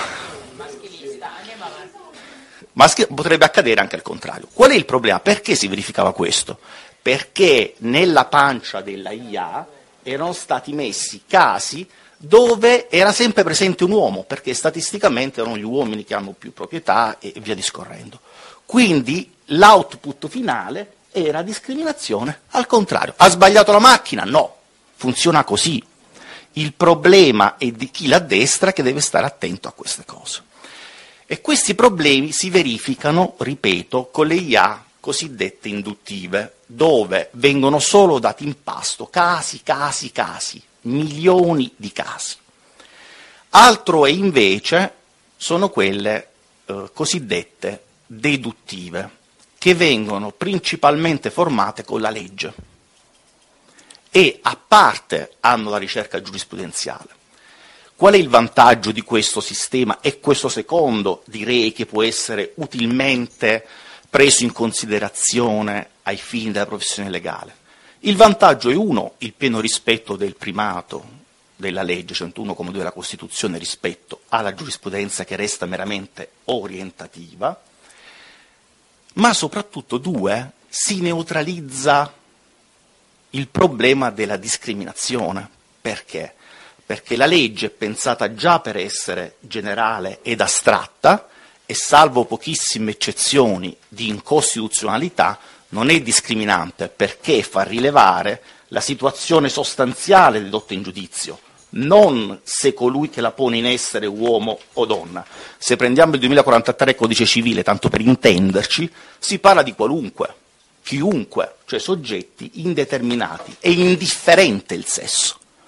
Potrebbe accadere anche al contrario. Qual è il problema? Perché si verificava questo? Perché nella pancia della IA erano stati messi casi dove era sempre presente un uomo, perché statisticamente erano gli uomini che hanno più proprietà e via discorrendo. Quindi l'output finale era discriminazione al contrario. Ha sbagliato la macchina? No, funziona così. Il problema è di chi l'addestra, che deve stare attento a queste cose. E questi problemi si verificano, ripeto, con le IA cosiddette induttive, dove vengono solo dati in pasto casi, milioni di casi. Altro è invece sono quelle cosiddette deduttive, che vengono principalmente formate con la legge e a parte hanno la ricerca giurisprudenziale. Qual è il vantaggio di questo sistema? E questo secondo direi che può essere utilmente preso in considerazione ai fini della professione legale. Il vantaggio è uno, il pieno rispetto del primato della legge 101,2 della Costituzione rispetto alla giurisprudenza che resta meramente orientativa, ma soprattutto due, si neutralizza il problema della discriminazione. Perché? Perché la legge è pensata già per essere generale ed astratta e, salvo pochissime eccezioni di incostituzionalità, non è discriminante, perché fa rilevare la situazione sostanziale dedotta in giudizio, non se colui che la pone in essere è uomo o donna. Se prendiamo il 2043 Codice Civile, tanto per intenderci, si parla di qualunque, chiunque, cioè soggetti indeterminati, è indifferente il sesso.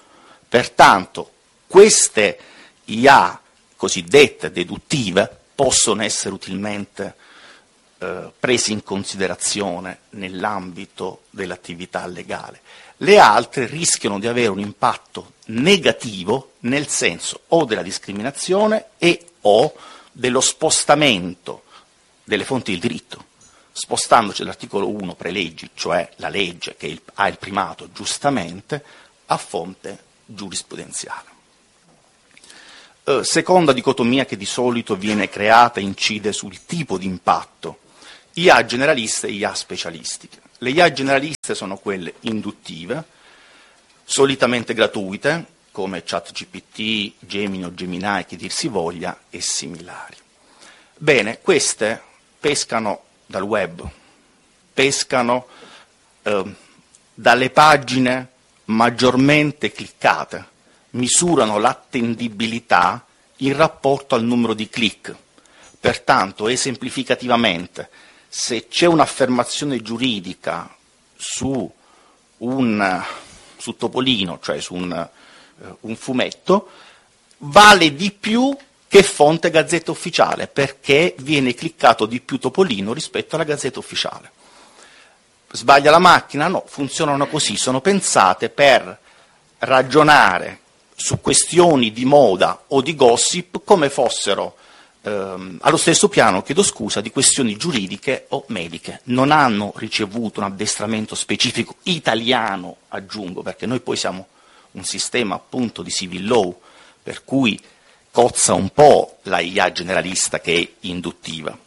Pertanto queste IA cosiddette deduttive possono essere utilmente prese in considerazione nell'ambito dell'attività legale. Le altre rischiano di avere un impatto negativo nel senso o della discriminazione e o dello spostamento delle fonti del diritto, spostandoci dall'articolo 1 preleggi, cioè la legge che ha il primato giustamente, a fonte giurisprudenziale. Seconda dicotomia che di solito viene creata e incide sul tipo di impatto: IA generaliste e IA specialistiche. Le IA generaliste sono quelle induttive, solitamente gratuite, come ChatGPT, Gemini o Gemini, che dir si voglia, e similari. Bene, queste pescano dal web, pescano dalle pagine maggiormente cliccate, misurano l'attendibilità in rapporto al numero di click. Pertanto, esemplificativamente, se c'è un'affermazione giuridica su Topolino, cioè su un fumetto, vale di più che fonte Gazzetta Ufficiale, perché viene cliccato di più Topolino rispetto alla Gazzetta Ufficiale. Sbaglia la macchina? No, funzionano così, sono pensate per ragionare su questioni di moda o di gossip come fossero allo stesso piano, chiedo scusa, di questioni giuridiche o mediche. Non hanno ricevuto un addestramento specifico italiano, aggiungo, perché noi poi siamo un sistema appunto di civil law, per cui cozza un po' la IA generalista che è induttiva.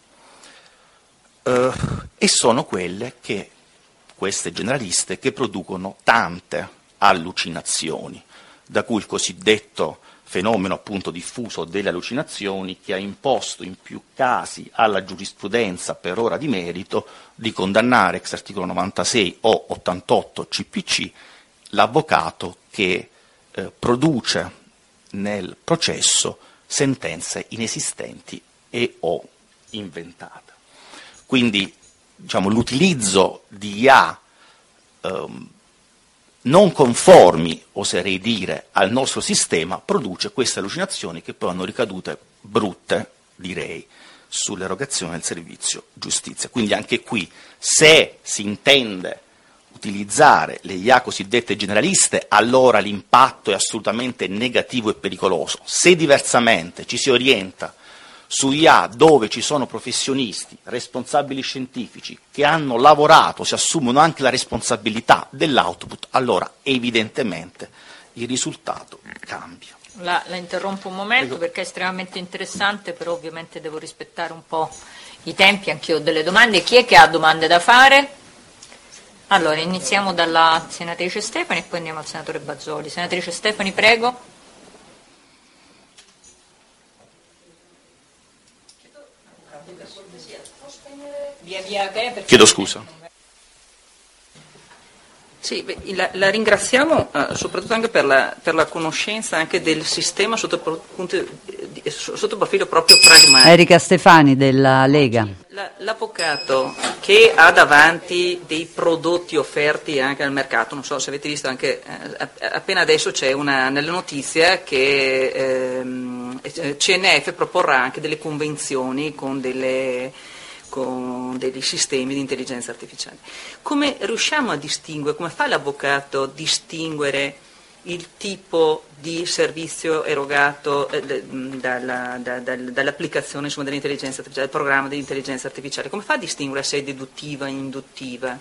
E sono queste generaliste, che producono tante allucinazioni, da cui il cosiddetto fenomeno appunto diffuso delle allucinazioni, che ha imposto in più casi alla giurisprudenza per ora di merito di condannare ex articolo 96 o 88 CPC l'avvocato che produce nel processo sentenze inesistenti e o inventate. Quindi, diciamo, l'utilizzo di IA non conformi, oserei dire, al nostro sistema, produce queste allucinazioni che poi hanno ricadute brutte, direi, sull'erogazione del servizio giustizia. Quindi anche qui, se si intende utilizzare le IA cosiddette generaliste, allora l'impatto è assolutamente negativo e pericoloso. Se diversamente ci si orienta su IA dove ci sono professionisti, responsabili scientifici, che hanno lavorato, si assumono anche la responsabilità dell'output, allora evidentemente il risultato cambia. La interrompo un momento perché è estremamente interessante, però ovviamente devo rispettare un po' i tempi, anch'io ho delle domande. Chi è che ha domande da fare? Allora, iniziamo dalla senatrice Stefani e poi andiamo al senatore Bazzoli. Senatrice Stefani, prego. Chiedo scusa. Sì, la ringraziamo soprattutto anche per la conoscenza anche del sistema sotto profilo proprio pragmatico. Erika Stefani della Lega. L'avvocato che ha davanti dei prodotti offerti anche al mercato, non so se avete visto anche appena adesso c'è nelle notizie che CNF proporrà anche delle convenzioni con degli sistemi di intelligenza artificiale. Come riusciamo a distinguere, come fa l'avvocato a distinguere il tipo di servizio erogato dall'applicazione dell'intelligenza artificiale, del programma dell'intelligenza artificiale? Come fa a distinguere se è deduttiva o induttiva?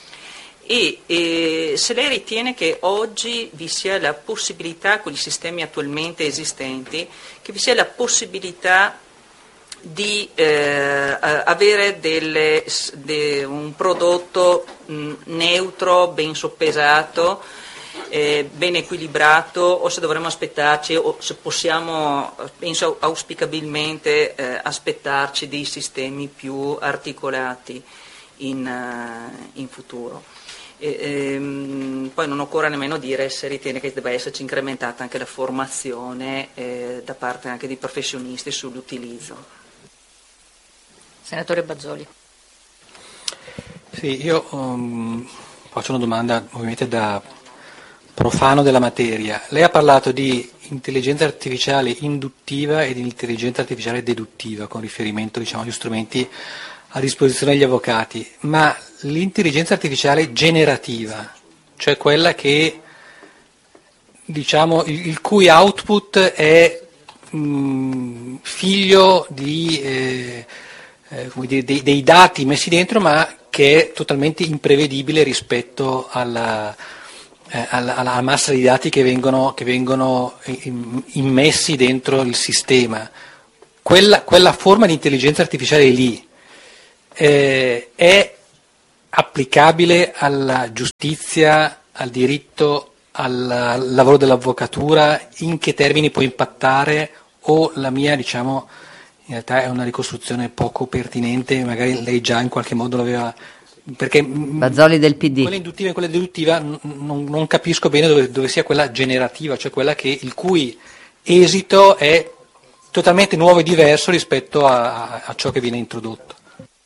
E se lei ritiene che oggi vi sia la possibilità, con i sistemi attualmente esistenti, che vi sia la possibilità di avere un prodotto neutro, ben soppesato, ben equilibrato, o se dovremmo aspettarci, o se possiamo, penso auspicabilmente, aspettarci dei sistemi più articolati in futuro. Poi non occorre nemmeno dire se ritiene che debba esserci incrementata anche la formazione da parte anche di professionisti sull'utilizzo. Senatore Bazzoli. Sì, io faccio una domanda ovviamente da profano della materia. Lei ha parlato di intelligenza artificiale induttiva e di intelligenza artificiale deduttiva, con riferimento, diciamo, agli strumenti a disposizione degli avvocati, ma l'intelligenza artificiale generativa, cioè quella che, diciamo, il cui output è figlio di dei dati messi dentro, ma che è totalmente imprevedibile rispetto alla massa di dati che vengono immessi dentro il sistema. Quella forma di intelligenza artificiale lì è applicabile alla giustizia, al diritto, al lavoro dell'avvocatura? In che termini può impattare? O la mia, diciamo, in realtà è una ricostruzione poco pertinente, magari lei già in qualche modo l'aveva, perché Bazzoli del PD. quella induttiva e quella deduttiva non capisco bene dove sia quella generativa, cioè quella il cui esito è totalmente nuovo e diverso rispetto a ciò che viene introdotto.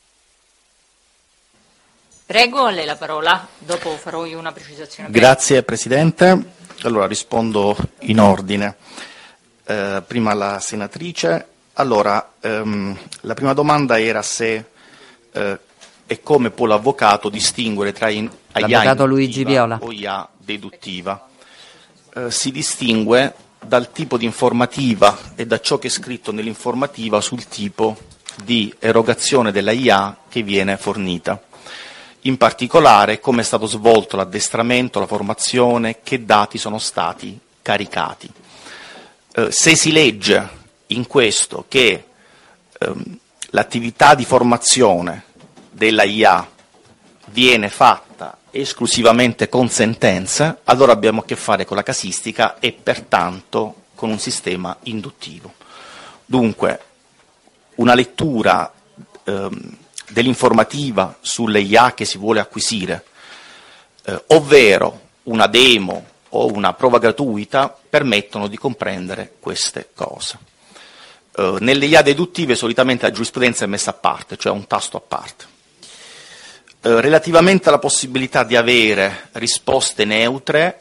Prego, a lei la parola, dopo farò io una precisazione. Grazie Presidente. Allora rispondo in ordine. Prima la senatrice. Allora, la prima domanda era se e come può l'avvocato distinguere tra L'avvocato Luigi Viola o IA deduttiva. Si distingue dal tipo di informativa e da ciò che è scritto nell'informativa sul tipo di erogazione della IA che viene fornita. In particolare come è stato svolto l'addestramento, la formazione, che dati sono stati caricati. Se si legge in questo che l'attività di formazione della IA viene fatta esclusivamente con sentenze, allora abbiamo a che fare con la casistica e pertanto con un sistema induttivo. Dunque, una lettura dell'informativa sulle IA che si vuole acquisire, ovvero una demo o una prova gratuita, permettono di comprendere queste cose. Nelle IA deduttive solitamente la giurisprudenza è messa a parte, cioè un tasto a parte. Relativamente alla possibilità di avere risposte neutre,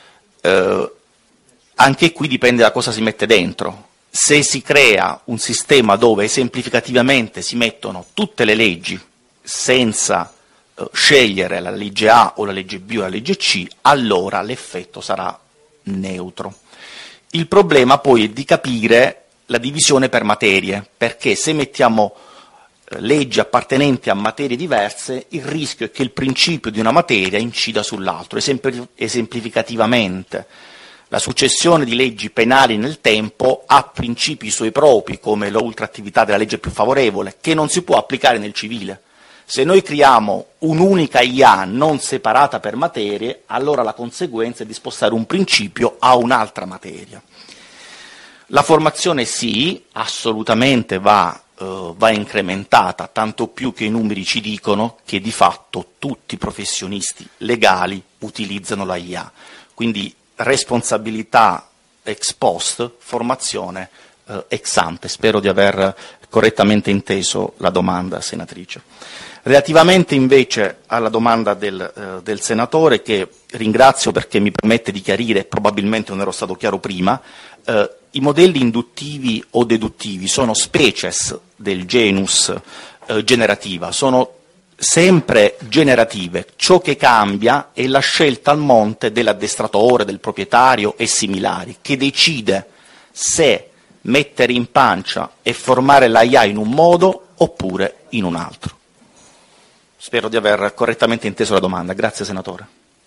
anche qui dipende da cosa si mette dentro. Se si crea un sistema dove esemplificativamente si mettono tutte le leggi senza scegliere la legge A o la legge B o la legge C, allora l'effetto sarà neutro. Il problema poi è di capire la divisione per materie, perché se mettiamo leggi appartenenti a materie diverse, il rischio è che il principio di una materia incida sull'altro. Esemplificativamente, la successione di leggi penali nel tempo ha principi suoi propri, come l'ultraattività della legge più favorevole, che non si può applicare nel civile. Se noi creiamo un'unica IA non separata per materie, allora la conseguenza è di spostare un principio a un'altra materia. La formazione sì, assolutamente va incrementata, tanto più che i numeri ci dicono che di fatto tutti i professionisti legali utilizzano la IA. Quindi responsabilità ex post, formazione ex ante. Spero di aver correttamente inteso la domanda, senatrice. Relativamente invece alla domanda del senatore, che ringrazio perché mi permette di chiarire, probabilmente non ero stato chiaro prima, i modelli induttivi o deduttivi sono species del genus generativa, sono sempre generative. Ciò che cambia è la scelta al monte dell'addestratore, del proprietario e similari, che decide se mettere in pancia e formare la IA in un modo oppure in un altro. Spero di aver correttamente inteso la domanda. Grazie, senatore.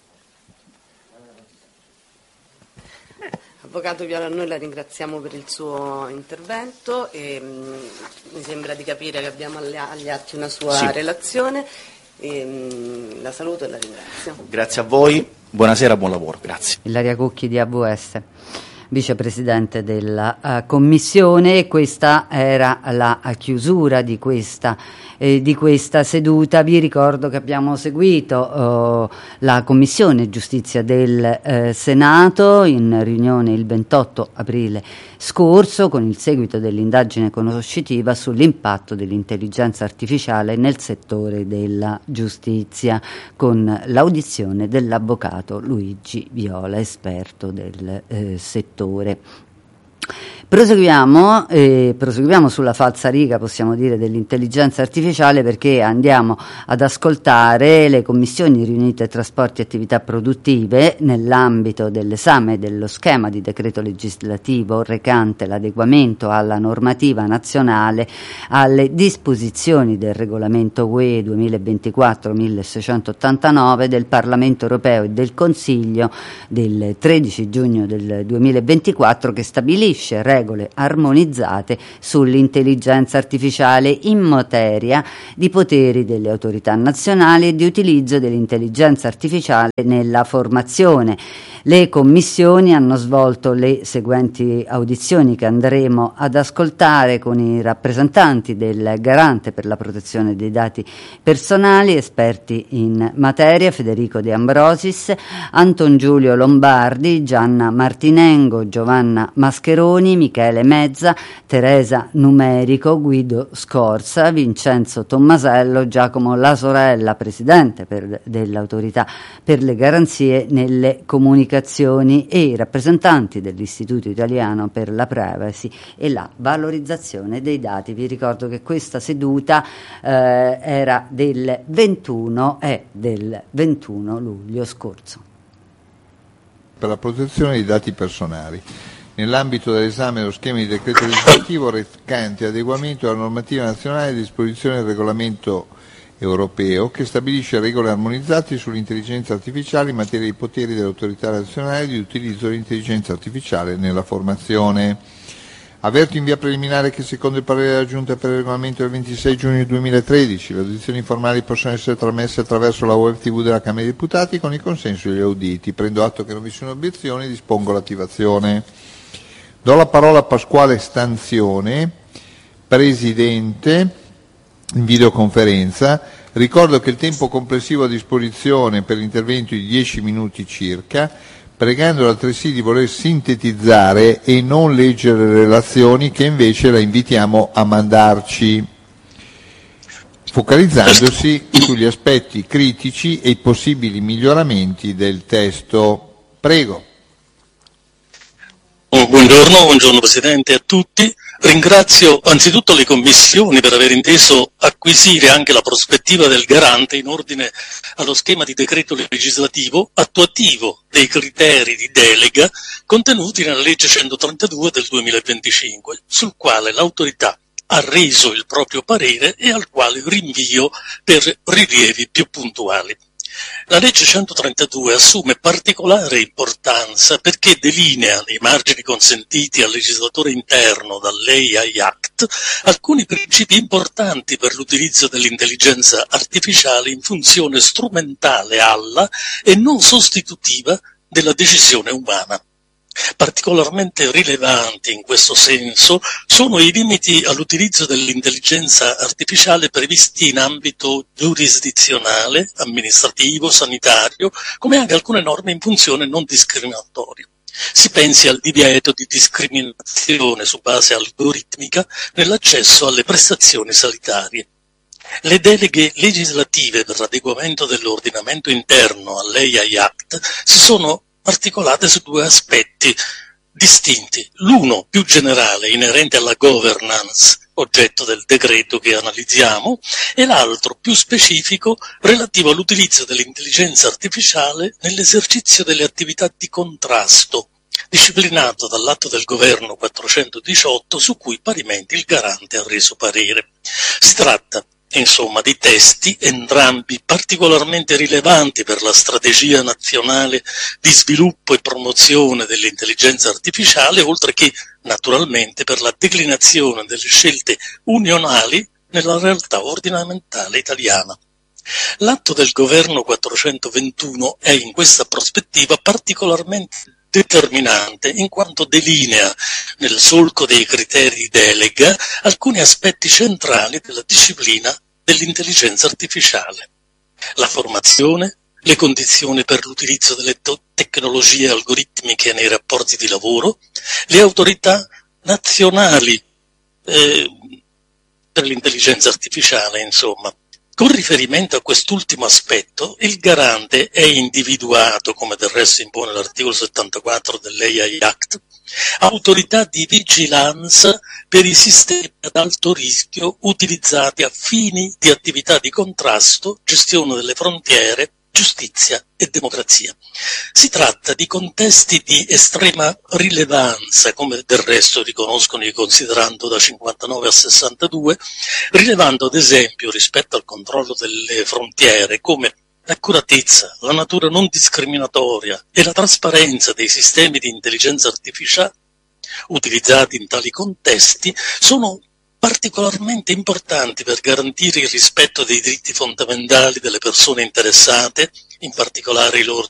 Avvocato Viola, noi la ringraziamo per il suo intervento e mi sembra di capire che abbiamo agli atti una sua relazione. La saluto e la ringrazio. Grazie a voi, buonasera, buon lavoro. Grazie. Ilaria Cucchi di AVS. vicepresidente della Commissione, e questa era la chiusura di questa seduta. Vi ricordo che abbiamo seguito la Commissione Giustizia del Senato in riunione il 28 aprile scorso con il seguito dell'indagine conoscitiva sull'impatto dell'intelligenza artificiale nel settore della giustizia, con l'audizione dell'avvocato Luigi Viola, esperto del settore. Proseguiamo sulla falsariga, possiamo dire, dell'intelligenza artificiale, perché andiamo ad ascoltare le commissioni riunite trasporti e attività produttive nell'ambito dell'esame dello schema di decreto legislativo recante l'adeguamento alla normativa nazionale alle disposizioni del regolamento UE 2024-1689 del Parlamento europeo e del Consiglio del 13 giugno del 2024, che stabilisce regole armonizzate sull'intelligenza artificiale in materia di poteri delle autorità nazionali e di utilizzo dell'intelligenza artificiale nella formazione. Le commissioni hanno svolto le seguenti audizioni che andremo ad ascoltare con i rappresentanti del Garante per la protezione dei dati personali, esperti in materia, Federico De Ambrosis, Anton Giulio Lombardi, Gianna Martinengo, Giovanna Mascheroni, Michele Mezza, Teresa Numerico, Guido Scorza, Vincenzo Tommasello, Giacomo Lasorella, presidente dell'Autorità per le garanzie nelle comunicazioni, e i rappresentanti dell'Istituto Italiano per la Privacy e la valorizzazione dei dati. Vi ricordo che questa seduta era del 21 luglio scorso. Per la protezione dei dati personali, nell'ambito dell'esame dello schema di decreto legislativo recante adeguamento alla normativa nazionale a disposizione del regolamento europeo che stabilisce regole armonizzate sull'intelligenza artificiale in materia di poteri delle autorità nazionali di utilizzo dell'intelligenza artificiale nella formazione. Avverto in via preliminare che secondo il parere della Giunta per il regolamento del 26 giugno 2013 le audizioni formali possono essere trasmesse attraverso la web TV della Camera dei Deputati con il consenso degli auditi. Prendo atto che non vi sono obiezioni e dispongo l'attivazione. Do la parola a Pasquale Stanzione, Presidente, in videoconferenza. Ricordo che il tempo complessivo a disposizione per l'intervento è di 10 minuti circa, pregandolo altresì di voler sintetizzare e non leggere le relazioni che invece la invitiamo a mandarci, focalizzandosi sugli aspetti critici e i possibili miglioramenti del testo. Prego. Buongiorno Presidente a tutti. Ringrazio anzitutto le commissioni per aver inteso acquisire anche la prospettiva del Garante in ordine allo schema di decreto legislativo attuativo dei criteri di delega contenuti nella legge 132 del 2025, sul quale l'autorità ha reso il proprio parere e al quale rinvio per rilievi più puntuali. La legge 132 assume particolare importanza perché delinea nei margini consentiti al legislatore interno dall'AI Act alcuni principi importanti per l'utilizzo dell'intelligenza artificiale in funzione strumentale alla e non sostitutiva della decisione umana. Particolarmente rilevanti in questo senso sono i limiti all'utilizzo dell'intelligenza artificiale previsti in ambito giurisdizionale, amministrativo, sanitario, come anche alcune norme in funzione non discriminatoria. Si pensi al divieto di discriminazione su base algoritmica nell'accesso alle prestazioni sanitarie. Le deleghe legislative per l'adeguamento dell'ordinamento interno all'AI Act si sono articolate su due aspetti distinti. L'uno più generale, inerente alla governance, oggetto del decreto che analizziamo, e l'altro più specifico, relativo all'utilizzo dell'intelligenza artificiale nell'esercizio delle attività di contrasto, disciplinato dall'atto del governo 418, su cui parimenti il Garante ha reso parere. Si tratta insomma di testi, entrambi particolarmente rilevanti per la strategia nazionale di sviluppo e promozione dell'intelligenza artificiale, oltre che naturalmente per la declinazione delle scelte unionali nella realtà ordinamentale italiana. L'atto del governo 421 è in questa prospettiva particolarmente determinante in quanto delinea nel solco dei criteri di delega alcuni aspetti centrali della disciplina dell'intelligenza artificiale. La formazione, le condizioni per l'utilizzo delle tecnologie algoritmiche nei rapporti di lavoro, le autorità nazionali per l'intelligenza artificiale, insomma. Con riferimento a quest'ultimo aspetto, il garante è individuato, come del resto impone l'articolo 74 dell'AI Act, autorità di vigilanza per i sistemi ad alto rischio utilizzati a fini di attività di contrasto, gestione delle frontiere, giustizia e democrazia. Si tratta di contesti di estrema rilevanza, come del resto riconoscono i considerando da 59 a 62, rilevando ad esempio rispetto al controllo delle frontiere come l'accuratezza, la natura non discriminatoria e la trasparenza dei sistemi di intelligenza artificiale utilizzati in tali contesti sono particolarmente importanti per garantire il rispetto dei diritti fondamentali delle persone interessate, in particolare i loro